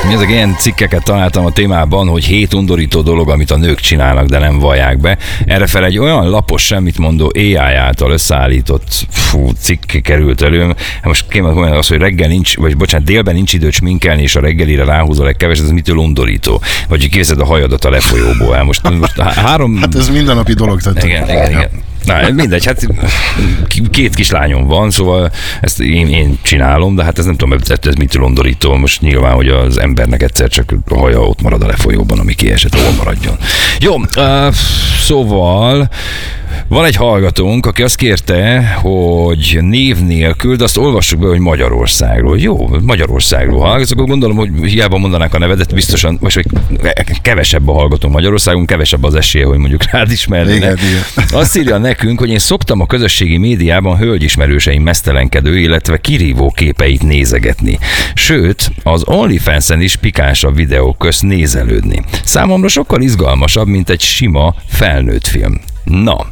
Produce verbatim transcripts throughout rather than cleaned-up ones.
Mi ezek ilyen cikkeket találtam a témában, hogy hét undorító dolog, amit a nők csinálnak, de nem vallják be. Errefel egy olyan lapos, semmit mondó á i által összeállított fú, cikk került elő. Most kérem az, hogy reggel nincs, vagy bocsánat, délben nincs időt sminkelni, és a reggelire ráhúzol legkeveset, ez mitől undorító? Vagy hogy kiveszed a hajadat a lefolyóból. Most, most három... Hát ez mindennapi dolog. Tehát igen, igen, igen. Na, mindegy, hát két kislányom van, szóval ezt én, én csinálom, de hát ez nem tudom, ez mitől undorító. Most nyilván, hogy az embernek egyszer csak a haja ott marad a lefolyóban, ami kiesett, ahol maradjon. Jó, uh, szóval van egy hallgatónk, aki azt kérte, hogy név nélkül, de azt olvassuk be, hogy Magyarországról. Jó, Magyarországról hallgatsz, akkor gondolom, hogy hiába mondanák a nevedet, biztosan, most hogy kevesebb a hallgató Magyarországon, kevesebb az esélye, hogy mondjuk rád ismernének. Azt írja nekünk, hogy én szoktam a közösségi médiában hölgyismerőseim mesztelenkedő, illetve kirívó képeit nézegetni. Sőt, az OnlyFans-en is pikánsabb videók közt nézelődni. Számomra sokkal izgalmasabb, mint egy sima felnőtt film. Na,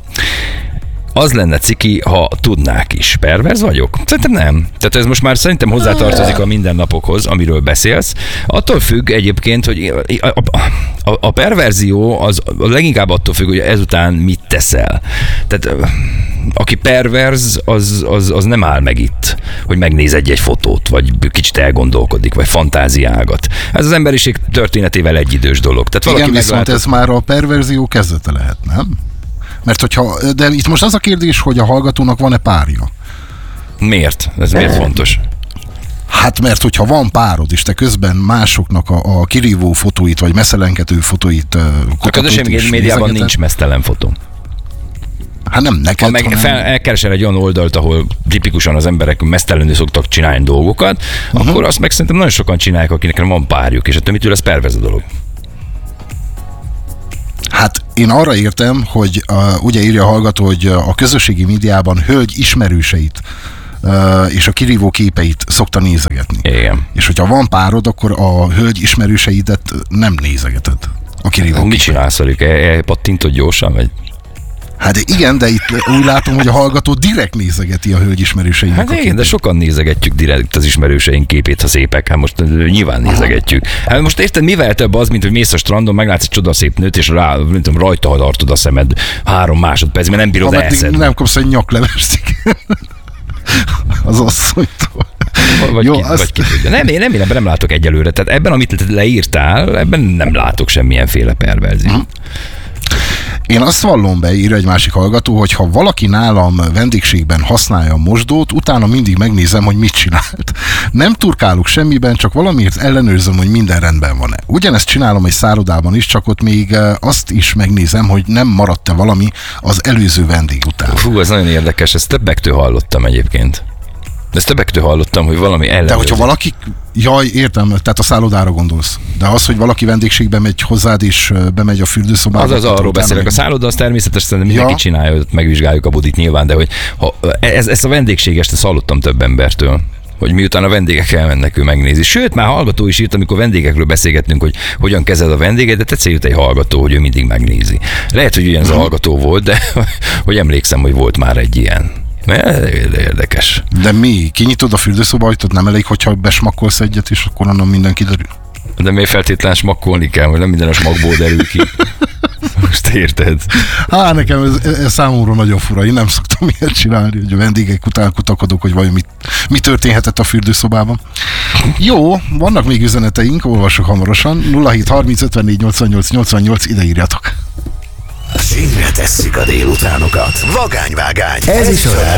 az lenne ciki, ha tudnák is. Perverz vagyok? Szerintem nem. Tehát ez most már szerintem hozzátartozik a mindennapokhoz, amiről beszélsz. Attól függ egyébként, hogy a, a, a, a perverzió az a leginkább attól függ, hogy ezután mit teszel. Tehát aki perverz, az, az, az nem áll meg itt, hogy megnéz egy-egy fotót, vagy kicsit elgondolkodik, vagy fantáziálgat. Ez az emberiség történetével egyidős dolog. Tehát valaki igen, viszont meglátod... ez már a perverzió kezdete lehet, nem? Mert hogyha, de itt most az a kérdés, hogy a hallgatónak van-e párja? Miért? Ez miért fontos? Hát mert hogyha van párod, és te közben másoknak a, a kirívó fotóit, vagy mesztelenkedő fotóit a közösségi médiában nincs mesztelen fotó. Hát nem neked, ha meg hanem... fel, elkeresel egy olyan oldalt, ahol tipikusan az emberek mesztelenül szoktak csinálni dolgokat, uh-huh. akkor azt meg szerintem nagyon sokan csinálják, akinek van párjuk, és ettől mitől ez perverz a dolog. Hát én arra értem, hogy uh, ugye írja a hallgató, hogy a közösségi médiában hölgy ismerőseit uh, és a kirívó képeit szokta nézegetni. Igen. És hogyha van párod, akkor a hölgy ismerőseidet nem nézegeted. A kirívó mit csinálsz velük? Elpattintod gyorsan, vagy? Hát igen, de itt úgy látom, hogy a hallgató direkt nézegeti a hölgy ismerőseinek. Hát igen, de sokan nézegetjük direkt az ismerőseink képét, ha szépek. Hát most nyilván nézegetjük. Hát most érted, mivel több az, mint hogy mész a strandon, meglátsz egy csodaszép nőt, és rá, nem tudom, rajta hadartod a szemed három másodperc, mert nem bírod elszedni. Nem kapsz egy nyaklevest az asszonytól. Vagy, Jó, ki, azt... vagy ki tudja. Nem, én nem, én ebben nem látok egyelőre. Tehát ebben, amit leírtál, ebben nem látok semmilyenféle perverziót. Hmm. Én azt vallom be, írja egy másik hallgató, hogy ha valaki nálam vendégségben használja a mosdót, utána mindig megnézem, hogy mit csinált. Nem turkálok semmiben, csak valamiért ellenőrzöm, hogy minden rendben van-e. Ugyanezt csinálom egy szállodában is, csak ott még azt is megnézem, hogy nem maradt-e valami az előző vendég után. Fú, ez nagyon érdekes, ezt többektől hallottam egyébként. De ezt többektől hallottam, hogy valami ellenőrzik. De hogyha valaki, jaj, értem, tehát a szállodára gondolsz. De az, hogy valaki vendégségbe megy hozzád, és bemegy a fürdőszobába. Az az arról beszélek. A szálloda az természetesen mindenki ja. csinálja, megvizsgáljuk a budit nyilván, de hogy ha, ez, ez a vendégségest, ezt hallottam több embertől, hogy miután a vendégek elmennek, ő megnézi. Sőt, már hallgató is írt, amikor vendégekről beszélgetünk, hogy hogyan kezed a vendéget, de tetszett jut egy hallgató, hogy ő mindig megnézi. Lehet, hogy ugyanaz a hallgató volt, de hogy emlékszem, hogy volt már egy ilyen. Érdekes. De mi? Kinyitod a fürdőszoba ajtót, nem elég, hogyha besmakkolsz egyet, és akkor onnan minden kiderül? De miért feltétlenül smakkolni kell, hogy nem minden a smakból derül ki. Most érted? Há, nekem ez, ez számomra nagyon fura. Én nem szoktam ilyet csinálni, hogy a vendégek után kutakodok, hogy vajon mit, mi történhetett a fürdőszobában. Jó, vannak még üzeneteink, olvasok hamarosan. nulla hét harminc ötvennégy nyolcvannyolc nyolcvannyolc, ide írjatok. Sínre tesszük a délutánokat. Vagányvágány. Ez is olyan.